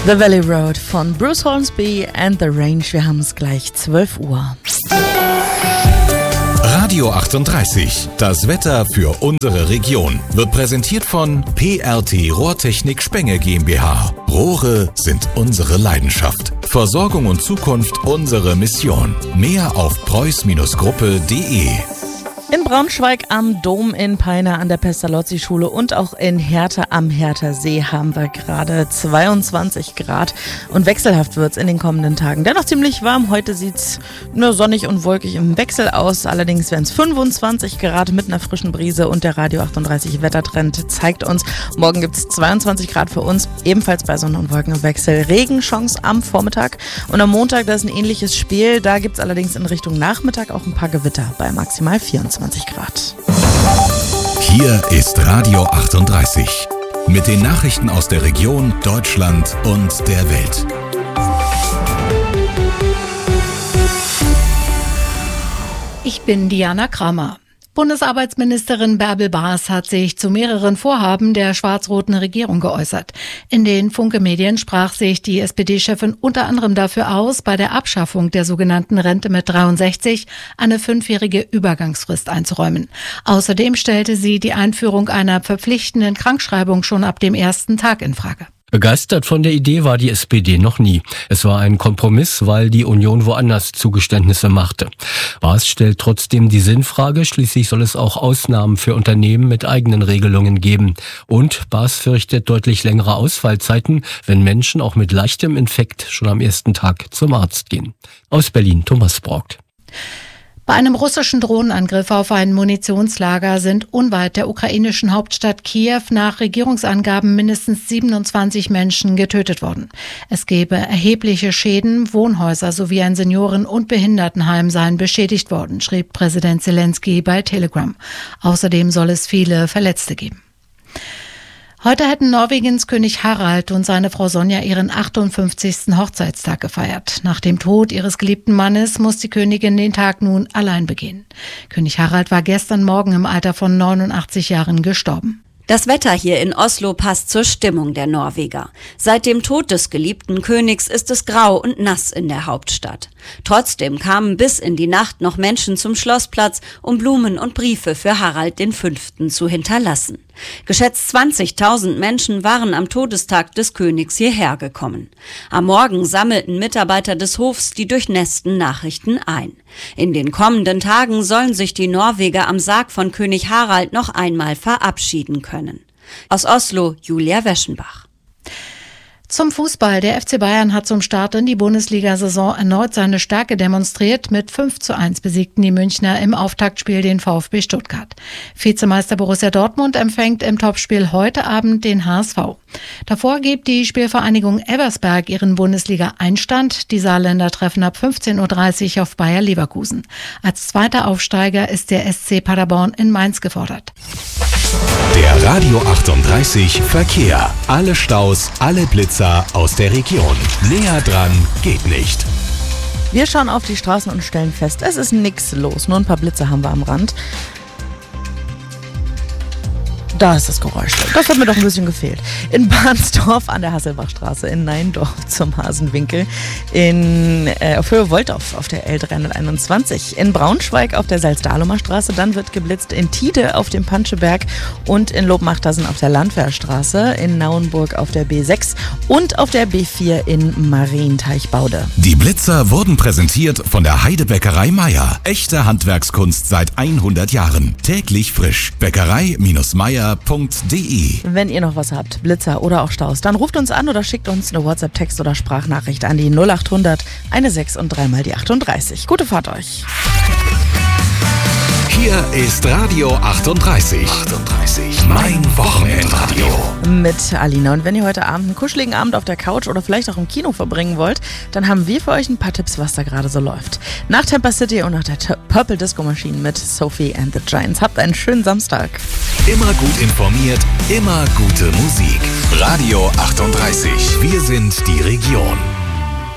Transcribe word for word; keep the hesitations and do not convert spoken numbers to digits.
The Valley Road von Bruce Hornsby and The Range. Wir haben es gleich zwölf Uhr. Radio achtunddreißig, das Wetter für unsere Region, wird präsentiert von P R T Rohrtechnik Spenge GmbH. Rohre sind unsere Leidenschaft. Versorgung und Zukunft unsere Mission. Mehr auf preuß Gruppe punkt de. In Braunschweig am Dom, in Peine an der Pestalozzi-Schule und auch in Hertha am Herthasee haben wir gerade zweiundzwanzig Grad und wechselhaft wird's in den kommenden Tagen. Dennoch ziemlich warm. Heute sieht's nur sonnig und wolkig im Wechsel aus. Allerdings wären es fünfundzwanzig Grad mit einer frischen Brise und der Radio achtunddreißig Wettertrend zeigt uns, morgen gibt's zweiundzwanzig Grad für uns, ebenfalls bei Sonne und Wolken im Wechsel. Regenchance am Vormittag und am Montag, das ist ein ähnliches Spiel. Da gibt's allerdings in Richtung Nachmittag auch ein paar Gewitter bei maximal vierundzwanzig Grad. Hier ist Radio achtunddreißig mit den Nachrichten aus der Region, Deutschland und der Welt. Ich bin Diana Kramer. Bundesarbeitsministerin Bärbel Baas hat sich zu mehreren Vorhaben der schwarz-roten Regierung geäußert. In den Funke-Medien sprach sich die S P D-Chefin unter anderem dafür aus, bei der Abschaffung der sogenannten Rente mit dreiundsechzig eine fünfjährige Übergangsfrist einzuräumen. Außerdem stellte sie die Einführung einer verpflichtenden Krankschreibung schon ab dem ersten Tag in Frage. Begeistert von der Idee war die S P D noch nie. Es war ein Kompromiss, weil die Union woanders Zugeständnisse machte. Baas stellt trotzdem die Sinnfrage, schließlich soll es auch Ausnahmen für Unternehmen mit eigenen Regelungen geben. Und Baas fürchtet deutlich längere Ausfallzeiten, wenn Menschen auch mit leichtem Infekt schon am ersten Tag zum Arzt gehen. Aus Berlin, Thomas Braugt. Bei einem russischen Drohnenangriff auf ein Munitionslager sind unweit der ukrainischen Hauptstadt Kiew nach Regierungsangaben mindestens siebenundzwanzig Menschen getötet worden. Es gebe erhebliche Schäden, Wohnhäuser sowie ein Senioren- und Behindertenheim seien beschädigt worden, schrieb Präsident Zelensky bei Telegram. Außerdem soll es viele Verletzte geben. Heute hätten Norwegens König Harald und seine Frau Sonja ihren achtundfünfzigsten Hochzeitstag gefeiert. Nach dem Tod ihres geliebten Mannes muss die Königin den Tag nun allein begehen. König Harald war gestern Morgen im Alter von neunundachtzig Jahren gestorben. Das Wetter hier in Oslo passt zur Stimmung der Norweger. Seit dem Tod des geliebten Königs ist es grau und nass in der Hauptstadt. Trotzdem kamen bis in die Nacht noch Menschen zum Schlossplatz, um Blumen und Briefe für Harald den Fünften zu hinterlassen. Geschätzt zwanzigtausend Menschen waren am Todestag des Königs hierher gekommen. Am Morgen sammelten Mitarbeiter des Hofs die durchnässten Nachrichten ein. In den kommenden Tagen sollen sich die Norweger am Sarg von König Harald noch einmal verabschieden können. Aus Oslo, Julia Weschenbach. Zum Fußball. Der F C Bayern hat zum Start in die Bundesliga-Saison erneut seine Stärke demonstriert. Mit fünf zu eins besiegten die Münchner im Auftaktspiel den VfB Stuttgart. Vizemeister Borussia Dortmund empfängt im Topspiel heute Abend den H S V. Davor gibt die Spielvereinigung Elversberg ihren Bundesliga-Einstand. Die Saarländer treffen ab fünfzehn Uhr dreißig auf Bayer Leverkusen. Als zweiter Aufsteiger ist der S C Paderborn in Mainz gefordert. Der Radio achtunddreißig Verkehr. Alle Staus, alle Blitzer aus der Region. Näher dran geht nicht. Wir schauen auf die Straßen und stellen fest, es ist nichts los. Nur ein paar Blitze haben wir am Rand. Da ist das Geräusch. Das hat mir doch ein bisschen gefehlt. In Bahnsdorf an der Hasselbachstraße, in Neindorf zum Hasenwinkel, in äh, auf Höhe Wolldorf auf der L dreihunderteinundzwanzig, in Braunschweig auf der Salzdahlumer Straße, dann wird geblitzt in Tide auf dem Panscheberg und in Lobmachtersen auf der Landwehrstraße, in Nauenburg auf der B sechs und auf der B vier in Marienteichbaude. Die Blitzer wurden präsentiert von der Heidebäckerei Meier. Echte Handwerkskunst seit hundert Jahren. Täglich frisch. Bäckerei Meier punkt de. Wenn ihr noch was habt, Blitzer oder auch Staus, dann ruft uns an oder schickt uns eine WhatsApp-Text- oder Sprachnachricht an die null achthundert sechzehn und dreimal die achtunddreißig. Gute Fahrt euch. Hier ist Radio achtunddreißig. achtunddreißig. Mein Wochenendradio. Mit Alina. Und wenn ihr heute Abend einen kuscheligen Abend auf der Couch oder vielleicht auch im Kino verbringen wollt, dann haben wir für euch ein paar Tipps, was da gerade so läuft. Nach Tampa City und nach der T- Purple Disco Machine mit Sophie and the Giants. Habt einen schönen Samstag. Immer gut informiert, immer gute Musik. Radio achtunddreißig. Wir sind die Region.